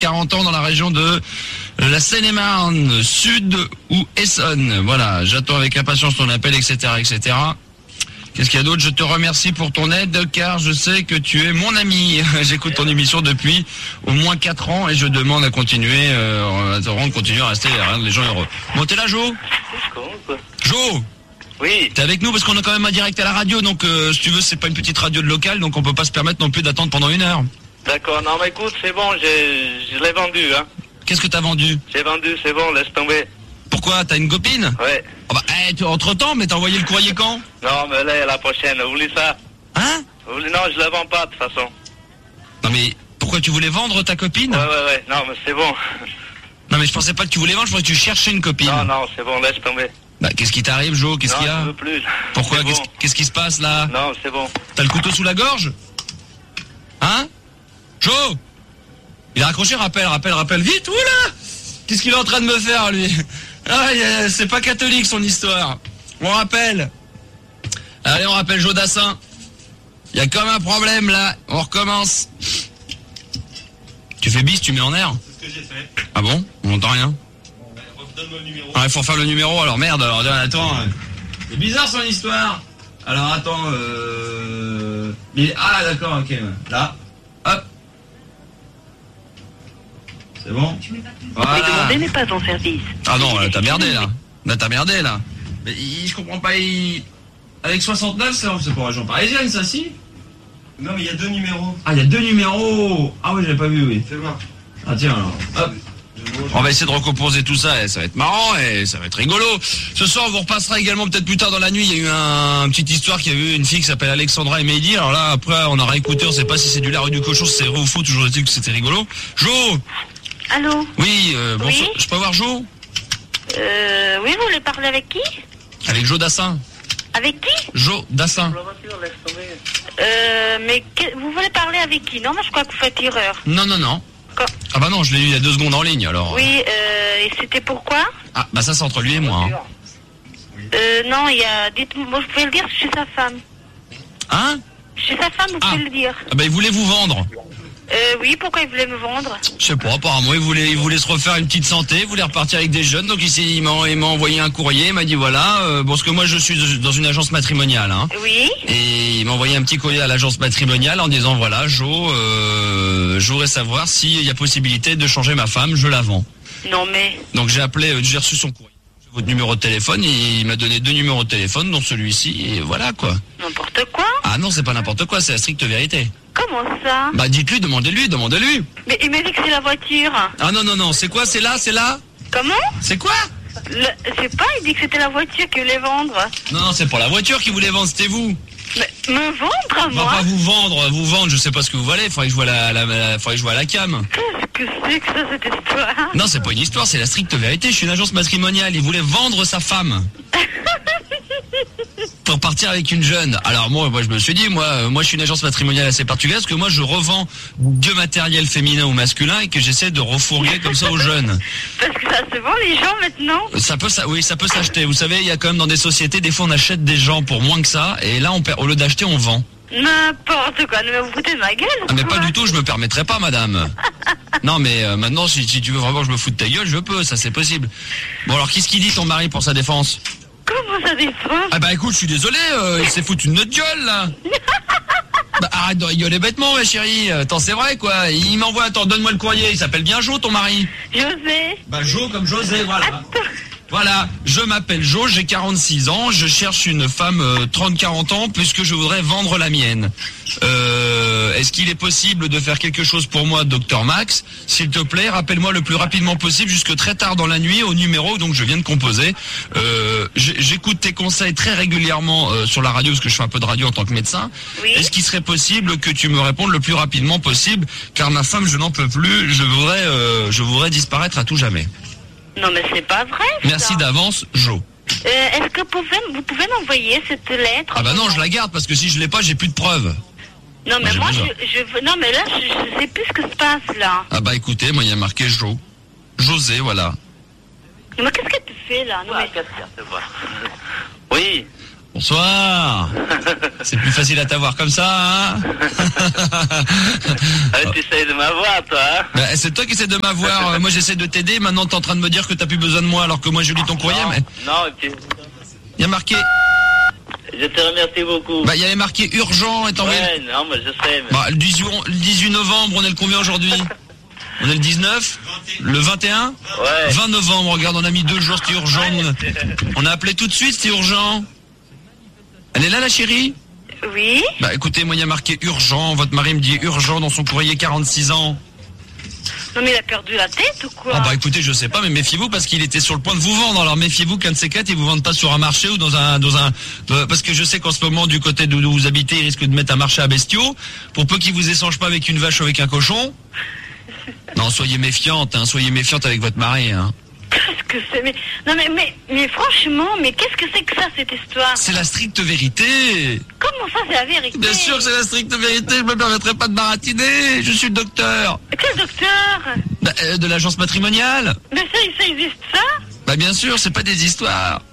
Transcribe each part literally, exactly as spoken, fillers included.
quarante ans dans la région de la Seine-et-Marne, Sud ou Essonne. Voilà, j'attends avec impatience ton appel, et cetera, et cetera. Qu'est-ce qu'il y a d'autre? Je te remercie pour ton aide, car je sais que tu es mon ami. J'écoute ton émission depuis au moins quatre ans et je demande à continuer, euh, à te rendre, continuer à rester, à rendre les gens heureux. Bon, t'es là, Jo? Jo? Oui. T'es avec nous parce qu'on est quand même en direct à la radio, donc euh, si tu veux, c'est pas une petite radio de local, donc on peut pas se permettre non plus d'attendre pendant une heure. D'accord, non mais écoute, c'est bon, j'ai, je l'ai vendu, hein. Qu'est-ce que t'as vendu? J'ai vendu, c'est bon, laisse tomber. Pourquoi? T'as une copine? Ouais. Oh bah, eh, entre temps, mais t'as envoyé le courrier quand? Non, mais là, la prochaine, vous voulez ça? Hein? Vous voulez... Non, je la vends pas, de toute façon. Non mais, pourquoi tu voulais vendre ta copine? Ouais, ouais, ouais, non, mais c'est bon. Non mais je pensais pas que tu voulais vendre, je pensais que tu cherchais une copine. Non, non, c'est bon, laisse tomber. Bah, qu'est-ce qui t'arrive, Jo? Qu'est-ce qu'il y a? Non, je veux plus. Pourquoi? C'est Qu'est-ce, bon. qu'est-ce qui se passe, là? Non, c'est bon. T'as le couteau sous la gorge? Hein? Jo? Il a raccroché, rappelle, rappelle, rappelle, vite, oula! Qu'est-ce qu'il est en train de me faire, lui? Ah, c'est pas catholique, son histoire. On rappelle. Allez, on rappelle Jo Dassin. Il y a comme un problème, là. On recommence. Tu fais bis, tu mets en air? C'est ce que j'ai fait. Ah bon? On n'entend rien. Donne-moi le numéro. Ah, il faut faire le numéro, alors merde, alors attends. C'est bizarre son histoire. Alors attends, euh... Mais, ah d'accord, ok. Là, hop. C'est bon? Voilà. demandé n'est pas en service. Ah non, là, t'as merdé là. Là, t'as merdé là. Mais il, je comprends pas, il... Avec soixante-neuf, c'est, c'est pour région parisienne, ça si? Non, mais il y a deux numéros. Ah, il y a deux numéros. Ah oui, j'avais pas vu, oui. Fais voir. Ah tiens, alors, hop. On va essayer de recomposer tout ça et ça va être marrant et ça va être rigolo. Ce soir, on vous repassera également peut-être plus tard dans la nuit. Il y a eu un, une petite histoire qu'il y a eu une fille qui s'appelle Alexandra et Mehdi. Alors là, après, on aura écouté, on sait pas si c'est du lard ou du cochon, si c'est vrai ou faux. Toujours est-il que c'était rigolo. Jo. Allô? Oui, euh, bonsoir. Oui. Je peux avoir Jo? Euh, oui, vous voulez parler avec qui? Avec Jo Dassin. Avec qui? Jo Dassin. La voiture, laisse tomber. Euh, mais que- vous voulez parler avec qui? Non, moi je crois que vous faites erreur. Non, non, non. Quand- Ah bah non, je l'ai eu il y a deux secondes en ligne, alors. Oui, euh, et c'était pourquoi? Ah, bah ça c'est entre lui et moi. Hein. Euh, non, il y a... Dites-moi, moi, vous pouvez le dire, je suis sa femme. Hein? Je suis sa femme, vous Ah. pouvez le dire. Ah bah il voulait vous vendre. Euh, oui, pourquoi il voulait me vendre? Je sais pas, apparemment il voulait, il voulait se refaire une petite santé, il voulait repartir avec des jeunes, donc il, s'est, il, m'a, il m'a envoyé un courrier, il m'a dit voilà, euh, bon, parce que moi je suis dans une agence matrimoniale, hein, Oui. et il m'a envoyé un petit courrier à l'agence matrimoniale en disant voilà, Jo, euh, je voudrais savoir s'il y a possibilité de changer ma femme, je la vends. Non, mais... Donc j'ai appelé, euh, j'ai reçu son courrier, votre numéro de téléphone, et il m'a donné deux numéros de téléphone, dont celui-ci, et voilà quoi. N'importe quoi? Ah non, c'est pas n'importe quoi, c'est la stricte vérité. Comment ça? Bah dites-lui, demandez-lui, demandez-lui. Mais il m'a dit que c'est la voiture. Ah non, non, non, c'est quoi, c'est là, c'est là? Comment? C'est quoi? Le... Je sais pas, il dit que c'était la voiture qu'il voulait vendre. Non, non, c'est pour la voiture qu'il voulait vendre, c'était vous. Mais me vendre à On va moi? pas vous vendre, vous vendre, je sais pas ce que vous valez, faudrait que je vois la, la, la- faudrait que je vois la cam. Qu'est-ce que c'est que ça, cette histoire? Non, c'est pas une histoire, c'est la stricte vérité, je suis une agence matrimoniale, il voulait vendre sa femme. Pour partir avec une jeune. Alors moi, moi je me suis dit, moi, euh, moi je suis une agence matrimoniale assez particulière, parce que moi je revends du matériel féminin ou masculin et que j'essaie de refourguer comme ça aux jeunes. Parce que ça se vend les gens maintenant. Ça peut, ça, oui, ça peut s'acheter. Vous savez, il y a quand même dans des sociétés, des fois on achète des gens pour moins que ça, et là on perd, au lieu d'acheter, on vend. N'importe quoi, mais vous foutez de ma gueule. Ah mais pas quoi. du tout, je me permettrai pas, madame. Non mais euh, maintenant, si, si tu veux vraiment que je me foute de ta gueule, je peux, ça c'est possible. Bon alors, qu'est-ce qu'il dit ton mari pour sa défense? Comment ça défend? Ah bah écoute, je suis désolé, euh, il s'est foutu de notre gueule là. Bah arrête de rigoler bêtement, ma chérie. Attends, c'est vrai quoi. Il m'envoie, attends, donne-moi le courrier. Il s'appelle bien Jo, ton mari? José. Bah Jo comme José, voilà. Voilà, je m'appelle Jo, j'ai quarante-six ans, je cherche une femme euh, trente quarante ans puisque je voudrais vendre la mienne. Euh, est-ce qu'il est possible de faire quelque chose pour moi, docteur Max? S'il te plaît, rappelle-moi le plus rapidement possible jusque très tard dans la nuit au numéro donc je viens de composer. Euh, j'écoute tes conseils très régulièrement euh, sur la radio parce que je fais un peu de radio en tant que médecin. Oui. Est-ce qu'il serait possible que tu me répondes le plus rapidement possible car ma femme, je n'en peux plus, je voudrais, euh, je voudrais disparaître à tout jamais. Non mais c'est pas vrai. Merci ça. d'avance, Jo. Euh, Est-ce que vous pouvez, vous pouvez m'envoyer cette lettre? Ah bah non, je la garde parce que si je l'ai pas, j'ai plus de preuves. Non mais Moi, moi, j'ai je, besoin. je veux- non mais là, je, je sais plus ce que se passe là. Ah bah écoutez, moi il y a marqué Jo. José, voilà. Mais qu'est-ce que tu fais là? Non mais... Oui. Bonsoir. C'est plus facile à t'avoir comme ça, hein? Ah, tu essayes de m'avoir, toi, hein? Bah, c'est toi qui essaies de m'avoir. Euh, Moi, j'essaie de t'aider. Maintenant, t'es en train de me dire que t'as plus besoin de moi, alors que moi, je lis ton courrier. Non, Mais non, et puis, il y a marqué. je te remercie beaucoup. Bah, il y avait marqué urgent et t'envoyé. Ouais, non, mais je sais, mais... Bah, le dix-huit, le dix-huit novembre, on est le combien aujourd'hui? On est le dix-neuf? Le vingt et un? Ouais. vingt novembre, regarde, on a mis deux jours, c'était urgent. Ouais. On a appelé tout de suite, c'était urgent. Elle est là, la chérie? Oui. Bah, écoutez, moi, il y a marqué urgent. Votre mari me dit urgent dans son courrier, quarante-six ans. Non mais il a perdu la tête ou quoi? Ah bah écoutez, je sais pas, mais méfiez-vous parce qu'il était sur le point de vous vendre. Alors méfiez-vous qu'un de ces quatre, il vous vende pas sur un marché ou dans un, dans un, euh, parce que je sais qu'en ce moment, du côté d'où vous habitez, il risque de mettre un marché à bestiaux. Pour peu qu'il vous échange pas avec une vache ou avec un cochon. Non, soyez méfiante, hein, soyez méfiante avec votre mari, hein. Qu'est-ce que c'est? Mais non mais mais mais franchement, mais qu'est-ce que c'est que ça cette histoire? C'est la stricte vérité. Comment ça c'est la vérité? Bien sûr que c'est la stricte vérité, je me permettrai pas de baratiner. Je suis le docteur. Quel docteur? Bah, euh, de l'agence matrimoniale. Mais ça, ça existe ça? Bah bien sûr, c'est pas des histoires.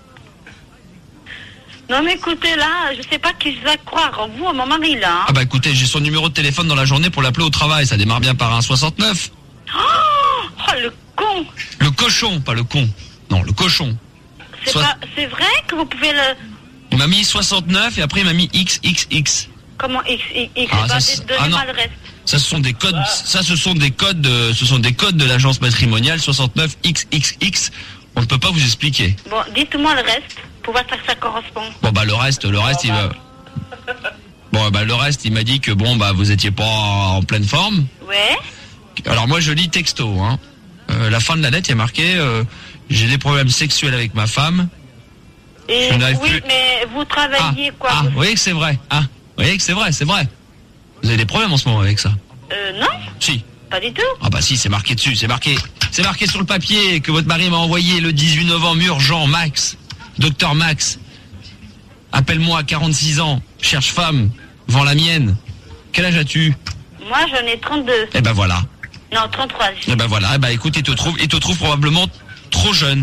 Non mais écoutez là, je sais pas qui je vais croire, vous ou mon mari là. Ah bah écoutez, j'ai son numéro de téléphone dans la journée pour l'appeler au travail. Ça démarre bien par un soixante-neuf. Oh, oh le con. Le cochon, pas le con. Non, le cochon. C'est Soit- pas, c'est vrai que vous pouvez le. Il m'a mis soixante-neuf et après il m'a mis X X X. Comment X X X? Ah, Bah, ça, c'est- donnez-moi ah, non. le reste. Ça ce sont des codes, ça ce sont des codes, de, ce sont des codes de l'agence matrimoniale soixante-neuf X X X. On ne peut pas vous expliquer. Bon, dites-moi le reste pour voir si ça correspond. Bon bah le reste, le reste il va. Bon bah le reste il m'a dit que bon bah vous étiez pas en pleine forme. Ouais. Alors moi je lis texto, hein. Euh, la fin de la lettre il y a marqué euh, j'ai des problèmes sexuels avec ma femme. Et Je n'arrive oui, plus. mais vous travaillez quoi? ah, vous vous voyez que c'est vrai. Ah, vous voyez que c'est vrai, c'est vrai. Vous avez des problèmes en ce moment avec ça? Euh, non, Si. pas du tout. Ah bah si, c'est marqué dessus, c'est marqué. C'est marqué sur le papier que votre mari m'a envoyé le dix-huit novembre, urgent, Max. Docteur Max. Appelle-moi à quarante-six ans, cherche femme, vends la mienne. Quel âge as-tu? Moi, j'en ai trente-deux. Eh ben voilà. Non, trente-trois. Eh ben voilà, eh ben écoute, il te trouve, il te trouve probablement trop jeune.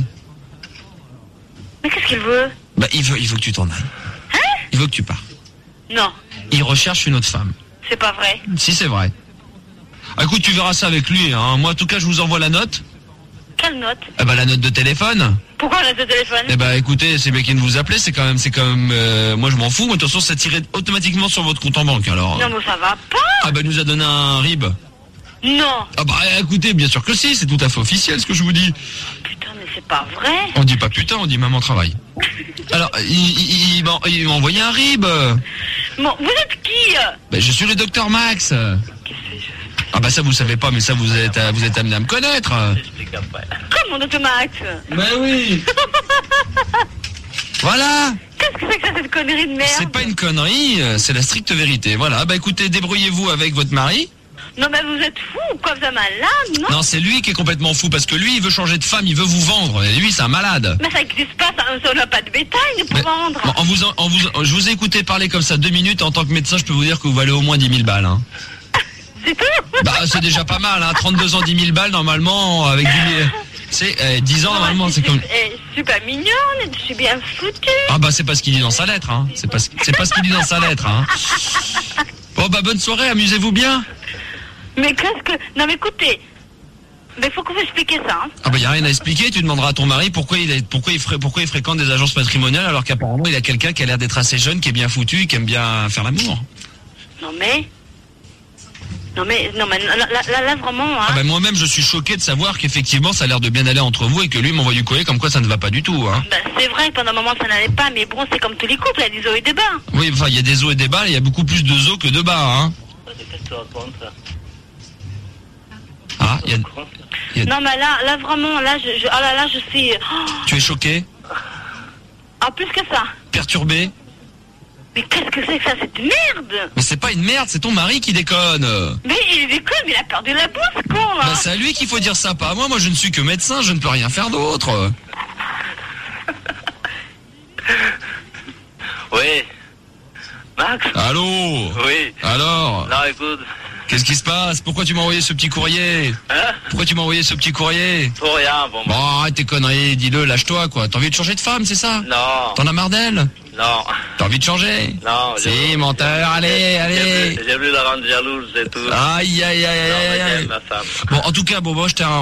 Mais qu'est-ce qu'il veut? Bah il veut, il veut que tu t'en ailles. Hein? Il veut que tu pars. Non, Il recherche une autre femme. c'est pas vrai. Si c'est vrai. Ah, écoute, tu verras ça avec lui, hein. Moi en tout cas je vous envoie la note. Quelle note? Eh ben la note de téléphone. Pourquoi on a ce téléphone? Eh ben écoutez, c'est bien qu'il vous appelez, c'est quand même, c'est quand même, euh, moi je m'en fous, mais de toute façon ça tirait automatiquement sur votre compte en banque, alors. Non, mais ça va pas. Ah ben il nous a donné un R I B. Non. Ah bah écoutez, bien sûr que si, c'est tout à fait officiel ce que je vous dis. Putain, mais c'est pas vrai. On dit pas putain, on dit maman travaille. Alors, il, il, il m'a il m'a envoyé un R I B. Bon, vous êtes qui? euh Ben je suis le docteur Max. Qu'est-ce que je... Ah bah ça vous savez pas, mais ça vous êtes, vous êtes amené à me connaître. J'explique après. Comment, docteur Max? Ben oui. Voilà. Qu'est-ce que c'est que ça, cette connerie de merde? C'est pas une connerie, euh, c'est la stricte vérité. Voilà, bah écoutez, débrouillez-vous avec votre mari. Non, mais vous êtes fou ou quoi? Vous êtes malade, non? Non, c'est lui qui est complètement fou parce que lui, il veut changer de femme, il veut vous vendre. Et lui, c'est un malade. Mais ça n'existe pas, ça, ça, on n'a pas de bétail pour Mais- vendre. Bon, en vous, en, en vous, je vous ai écouté parler comme ça deux minutes. En tant que médecin, je peux vous dire que vous valez au moins dix mille balles. Hein. C'est tout? Bah, c'est déjà pas mal. Hein. trente-deux ans, dix mille balles, normalement, avec dix mille... C'est euh, dix ans, normalement, c'est comme... Eh, je suis pas mignonne, je suis bien foutue. Ah bah, c'est pas ce qu'il dit dans sa lettre. Hein. C'est pas, ce- c'est pas ce qu'il dit dans sa lettre. Hein. Bon, bah, bonne soirée, amusez-vous bien. Mais qu'est-ce que... Non, mais écoutez, mais faut que vous expliquiez ça. Hein. Ah bah, y a rien à expliquer. Tu demanderas à ton mari pourquoi il, est, pourquoi il, frais- pourquoi il fréquente des agences matrimoniales alors qu'apparemment, il a quelqu'un qui a l'air d'être assez jeune, qui est bien foutu, qui aime bien faire l'amour. Non, mais... Non, mais, non, mais là, là, là, là, vraiment, hein. Ah bah moi-même je suis choqué de savoir qu'effectivement ça a l'air de bien aller entre vous et que lui m'envoie du courrier comme quoi ça ne va pas du tout. Hein. Ben, c'est vrai que pendant un moment ça n'allait pas, mais bon, c'est comme tous les couples, il y a des hauts et des bas. Oui, enfin il y a des hauts et des bas, il y a beaucoup plus de hauts que de bas. Hein. Qu'est-ce que tu racontes? Ah, il y a... il y a- Non, mais là, là, vraiment, là, je, je, oh là là, je suis... oh, Tu es choqué, en plus que ça. perturbé. Mais qu'est-ce que c'est que ça, cette merde? Mais c'est pas une merde, c'est ton mari qui déconne. Mais il déconne, mais il a perdu la bourse, con, hein. Bah c'est à lui qu'il faut dire ça, pas à moi. Moi je ne suis que médecin, je ne peux rien faire d'autre. Oui. Max? Allô? Oui. Alors? Non, écoute, Qu'est-ce qui se passe? Pourquoi tu m'as envoyé ce petit courrier? Hein? Pourquoi tu m'as envoyé ce petit courrier? Pour rien, bon. Bon, arrête tes conneries, dis-le, lâche-toi, quoi. T'as envie de changer de femme, c'est ça? Non, T'en as marre d'elle? non, T'as envie de changer? non. Si, menteur, allez, allez. J'ai voulu la rendre jalouse et tout. Aïe, aïe, aïe, Non, aïe, mais aïe. j'aime ma femme. Bon, en tout cas, bon, moi, je t'ai